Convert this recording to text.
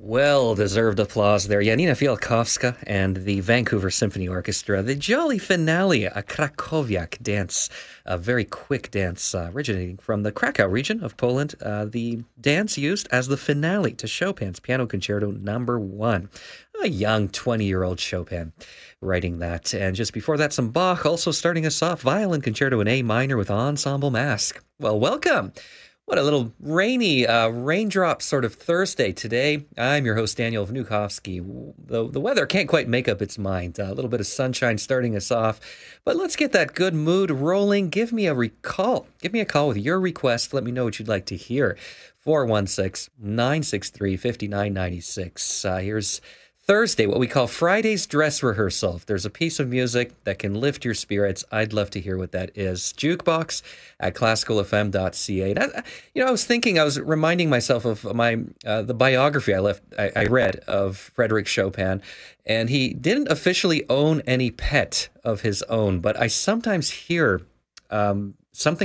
Well-deserved applause there. Janina Fialkowska and the Vancouver Symphony Orchestra, the jolly finale, a Krakowiak dance, a very quick dance originating from the Krakow region of Poland. The dance used as the finale to Chopin's Piano Concerto Number 1. A young 20-year-old Chopin writing that. And just before that, some Bach, also starting us off, Violin Concerto in A minor with Ensemble Mask. Well, welcome. What a little rainy, raindrop sort of Thursday today. I'm your host, Daniel Vnukovsky. The weather can't quite make up its mind. A little bit of sunshine starting us off. But let's get that good mood rolling. Give me a call. Give me a call with your request. Let me know what you'd like to hear. 416-963-5996. Here's Thursday, what we call Friday's dress rehearsal. If there's a piece of music that can lift your spirits, I'd love to hear what that is. Jukebox at classicalfm.ca. I was thinking, I was reminding myself of the biography I read of Frederick Chopin, and he didn't officially own any pet of his own, but I sometimes hear something